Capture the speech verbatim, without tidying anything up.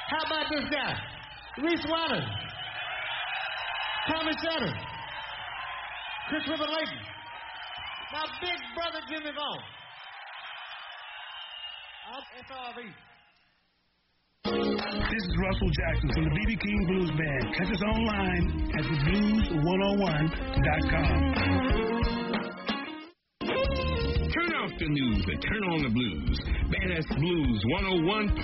How about this guy? Reese Waters. Tommy Sutter. Chris River Layton. My big brother Jimmy Vaughn. I'm S R V. This is Russell Jackson from the B B King Blues Band. Catch us online at the blues one oh one dot com. Turn off the news and turn on the blues. Badass Blues one oh one